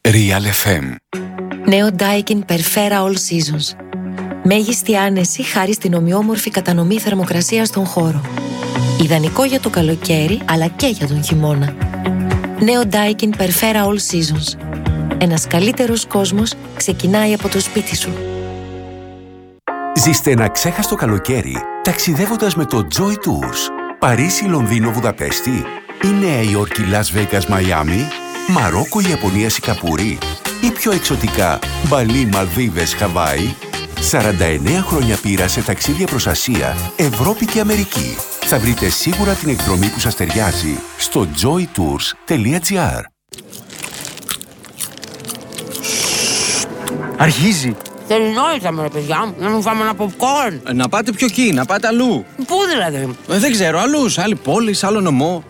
Real FM. Νέο Daikin Perfera All Seasons. Μέγιστη άνεση χάρη στην ομοιόμορφη κατανομή θερμοκρασίας στον χώρο. Ιδανικό για το καλοκαίρι, αλλά και για τον χειμώνα. Νέο Daikin Perfera All Seasons. Ένας καλύτερος κόσμος ξεκινάει από το σπίτι σου. Ζήστε ένα ξέχαστο καλοκαίρι ταξιδεύοντας με το Joy Tours. Παρίσι, Λονδίνο, Βουδαπέστη ή Νέα Υόρκη, Las Vegas, Μαϊάμι, Μαρόκο, Ιαπωνία, Σιγκαπούρη ή πιο εξωτικά Μπαλί, Μαλδίβες, Χαβάη. 49 χρόνια πείρα σε ταξίδια προς Ασία, Ευρώπη και Αμερική. Θα βρείτε σίγουρα την εκδρομή που σας ταιριάζει στο joytours.gr. Αρχίζει. Θέλει νόητα με ρε παιδιά μου, να μου φάμε ένα popcorn. Να πάτε πιο εκεί, να πάτε αλλού. Πού δηλαδή? Δεν ξέρω, αλλού, σε άλλη πόλη, σε άλλο νομό.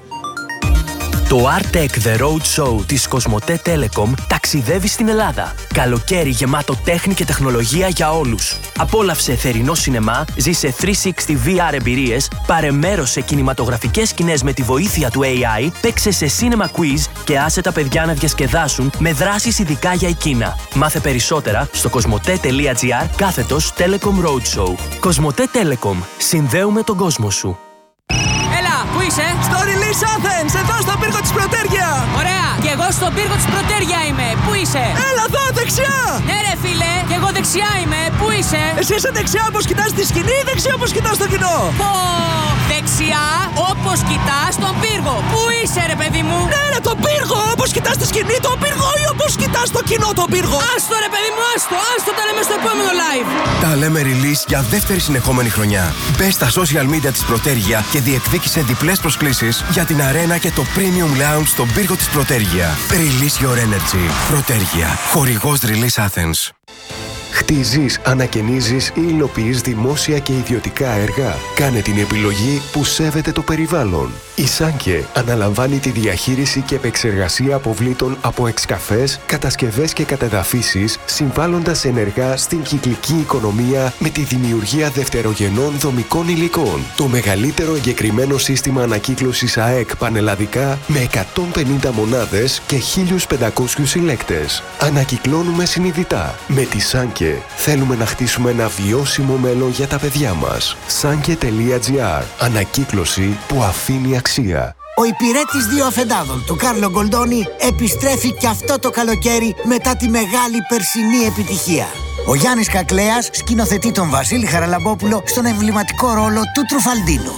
Το Artec The Road Show της Κοσμοτέ Telecom ταξιδεύει στην Ελλάδα. Καλοκαίρι γεμάτο τέχνη και τεχνολογία για όλους. Απόλαυσε θερινό σινεμά, ζήσε 360 VR εμπειρίες, πάρε μέρος σε κινηματογραφικές σκηνές με τη βοήθεια του AI, παίξε σε cinema quiz και άσε τα παιδιά να διασκεδάσουν με δράσεις ειδικά για εκείνα. Μάθε περισσότερα στο κοσμοτέ.gr/Telecom Roadshow. Κοσμοτέ Telecom. Συνδέουμε τον κόσμο σου. Πού είσαι? Στο Release Athens, εδώ στον πύργο της Πρωτέρια. Ωραία, και εγώ στον πύργο της Πρωτέρια είμαι. Πού είσαι? Έλα εδώ, δεξιά. Ναι ρε φίλε, και εγώ δεξιά είμαι. Πού είσαι? Εσύ είσαι δεξιά όπως κοιτάς τη σκηνή ή δεξιά όπως κοιτάς το κοινό? Πω, δεξιά όπως κοιτάς τον πύργο. Πού είσαι ρε παιδί μου? Ναι ρε, τον πύργο, όπως κοιτάς τη σκηνή τον πύργο ή όπως κοιτάς το κοινό τον πύργο? Άστο ρε παιδί μου, άστο τα λέμε στο επόμενο live. Τα λέμε release για δεύτερη συνεχόμενη χρονιά. Μπες στα social media της Πρωτέρια και διεκδίκησε διπλές προσκλήσεις για την αρένα και το Premium Lounge στον πύργο της Πρωτέρια. Release your energy. Πρωτέρια. Χορηγός Release Athens. Χτίζεις, ανακαινίζεις ή υλοποιείς δημόσια και ιδιωτικά έργα. Κάνε την επιλογή που σέβεται το περιβάλλον. Η Σάνκε αναλαμβάνει τη διαχείριση και επεξεργασία αποβλήτων από εξκαφές, κατασκευές και κατεδαφίσεις, συμβάλλοντας ενεργά στην κυκλική οικονομία με τη δημιουργία δευτερογενών δομικών υλικών. Το μεγαλύτερο εγκεκριμένο σύστημα ανακύκλωσης ΑΕΚ πανελλαδικά με 150 μονάδες και 1.500 συλλέκτες. Ανακυκλώνουμε συνειδητά. Με τη Σάνκε θέλουμε να χτίσουμε ένα βιώσιμο μέλλον για τα παιδιά μας. Sanke.gr. Ανακύκλωση που αφήνει αξία. Ο υπηρέτης δύο αφεντάδων του Κάρλο Γκολντόνι επιστρέφει και αυτό το καλοκαίρι μετά τη μεγάλη περσινή επιτυχία. Ο Γιάννης Κακλέας σκηνοθετεί τον Βασίλη Χαραλαμπόπουλο στον εμβληματικό ρόλο του Τρουφαλντίνο.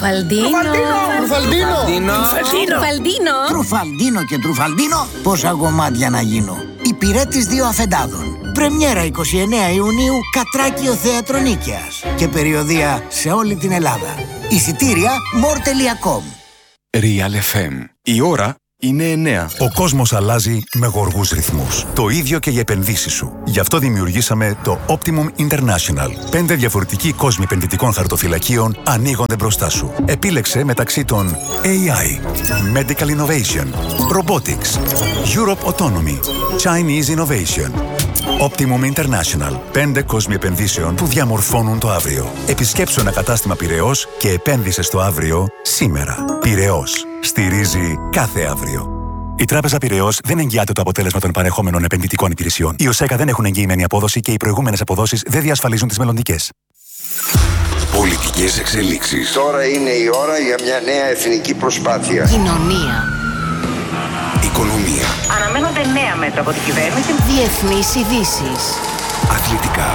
Τρουφαλντίνο και Τρουφαλντίνο, πόσα γομάτια να γίνω. Υπηρέτης δύο αφεντάδων. Πρεμιέρα 29 Ιουνίου, Κατράκιο Θέατρο Νίκαιας. Και περιοδεία σε όλη την Ελλάδα. Εισιτήρια more.com. Real FM. Η ώρα είναι 9. Ο κόσμος αλλάζει με γοργούς ρυθμούς. Το ίδιο και οι επενδύσεις σου. Γι' αυτό δημιουργήσαμε το Optimum International. 5 διαφορετικοί κόσμοι επενδυτικών χαρτοφυλακίων ανοίγονται μπροστά σου. Επίλεξε μεταξύ των AI, Medical Innovation, Robotics, Europe Autonomy, Chinese Innovation. Optimum International. 5 κόσμοι επενδύσεων που διαμορφώνουν το αύριο. Επισκέψου ένα κατάστημα Πειραιώς και επένδυσε στο αύριο σήμερα. Πειραιώς. Στηρίζει κάθε αύριο. Η Τράπεζα Πειραιώς δεν εγγυάται το αποτέλεσμα των παρεχόμενων επενδυτικών υπηρεσιών. Οι ΟΣΕΚΑ δεν έχουν εγγυημένη απόδοση και οι προηγούμενες αποδόσεις δεν διασφαλίζουν τις μελλοντικές. Πολιτικές εξελίξεις. Τώρα είναι η ώρα για μια νέα εθνική προσπάθεια. Κοινωνία. Οικονομία. Αναμένονται νέα μέτρα από την κυβέρνηση. Διεθνείς ειδήσεις. Αθλητικά.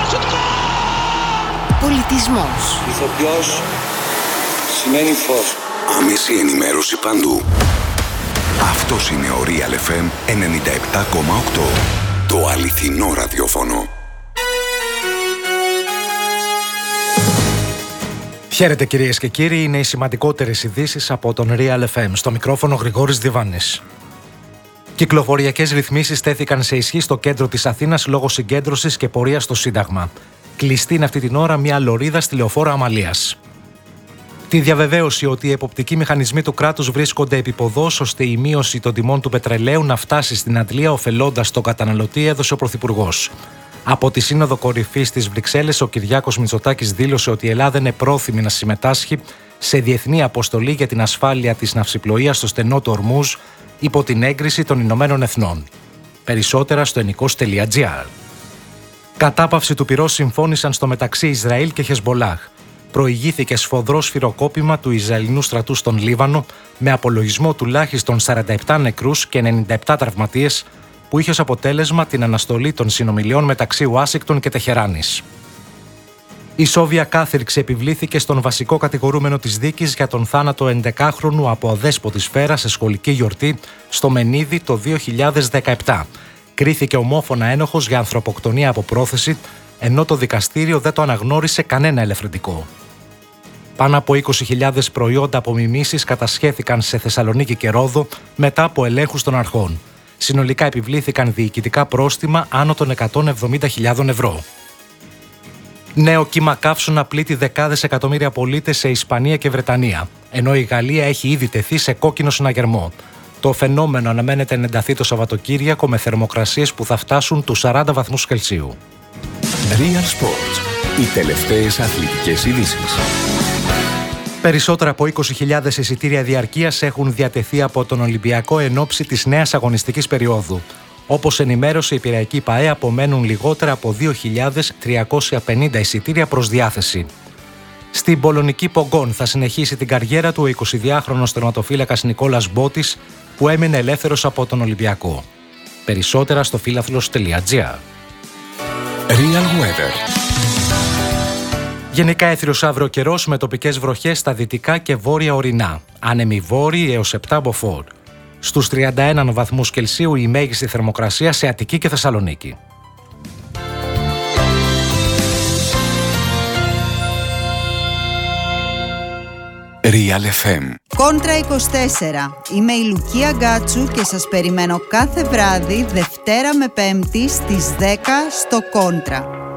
Πολιτισμός. Ηθοποιός σημαίνει φως. Άμεση ενημέρωση παντού. Αυτός είναι ο Real FM 97,8. Το αληθινό ραδιόφωνο. Χαίρετε κυρίες και κύριοι, είναι οι σημαντικότερες ειδήσεις από τον Real FM. Στο μικρόφωνο Γρηγόρης Διβάνης. Κυκλοφοριακές ρυθμίσεις τέθηκαν σε ισχύ στο κέντρο της Αθήνας λόγω συγκέντρωσης και πορείας στο Σύνταγμα. Κλειστή είναι αυτή την ώρα μια λωρίδα στη λεωφόρο Αμαλίας. Τη διαβεβαίωση ότι οι εποπτικοί μηχανισμοί του κράτους βρίσκονται επίποδος ώστε η μείωση των τιμών του πετρελαίου να φτάσει στην αντλία ωφελώντας τον καταναλωτή έδωσε ο Πρωθυπουργός. Από τη Σύνοδο Κορυφής στις Βρυξέλλες, ο Κυριάκος Μητσοτάκης δήλωσε ότι η Ελλάδα είναι πρόθυμη να συμμετάσχει σε διεθνή αποστολή για την ασφάλεια της ναυσιπλοείας στο στενό του Ορμούζ υπό την έγκριση των Ηνωμένων Εθνών. Περισσότερα στο ενικός.gr. Κατάπαυση του πυρός συμφώνησαν στο μεταξύ Ισραήλ και Χεσμπολάχ. Προηγήθηκε σφοδρό σφυροκόπημα του Ισραηλινού στρατού στον Λίβανο, με απολογισμό τουλάχιστον 47 νεκρούς και 97 τραυματίες, που είχε ως αποτέλεσμα την αναστολή των συνομιλιών μεταξύ Ουάσιγκτον και Τεχεράνης. Η Σόβια κάθριξη επιβλήθηκε στον βασικό κατηγορούμενο της δίκης για τον θάνατο 11χρονου από αδέσποτη σφαίρα σε σχολική γιορτή στο Μενίδη το 2017. Κρίθηκε ομόφωνα ένοχος για ανθρωποκτονία από πρόθεση, ενώ το δικαστήριο δεν το αναγνώρισε κανένα ελευθερητικό. Πάνω από 20.000 προϊόντα απομιμήσεις κατασχέθηκαν σε Θεσσαλονίκη και Ρόδο μετά από ελέγχους των αρχών. Συνολικά επιβλήθηκαν διοικητικά πρόστιμα άνω των 170.000 ευρώ. Νέο κύμα καύσωνα πλήττει δεκάδες εκατομμύρια πολίτες σε Ισπανία και Βρετανία, ενώ η Γαλλία έχει ήδη τεθεί σε κόκκινο συναγερμό. Το φαινόμενο αναμένεται να ενταθεί το Σαββατοκύριακο με θερμοκρασίες που θα φτάσουν τους 40 βαθμούς Κελσίου. Real Sports. Οι τελευταίες αθλητικές ειδήσεις. Περισσότερα από 20.000 εισιτήρια διαρκείας έχουν διατεθεί από τον Ολυμπιακό εν ώψη της νέας αγωνιστικής περίοδου. Όπως ενημέρωσε η Πειραϊκή ΠΑΕ, απομένουν λιγότερα από 2.350 εισιτήρια προς διάθεση. Στην πολωνική Πογκόν θα συνεχίσει την καριέρα του ο 22χρονος τερματοφύλακας Νικόλας Μπότης, που έμεινε ελεύθερος από τον Ολυμπιακό. Περισσότερα στο φίλαθλος.gr. Real Weather. Γενικά έθριος αύριο καιρός με τοπικές βροχές στα δυτικά και βόρεια ορεινά. Άνεμοι βόρειοι έως 7 μποφόρ. Στους 31 βαθμούς Κελσίου η μέγιστη θερμοκρασία σε Αττική και Θεσσαλονίκη. Real FM. Κόντρα 24. Είμαι η Λουκία Γκάτσου και σας περιμένω κάθε βράδυ Δευτέρα με Πέμπτη στις 10 στο Κόντρα.